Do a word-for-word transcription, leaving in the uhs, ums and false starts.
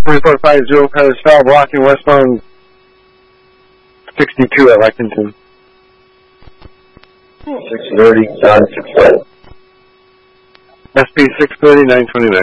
twenty-four five zero Paris Val, blocking westbound sixty-two at Lexington. six thirty, John six thirty. S P six thirty, nine twenty-nine.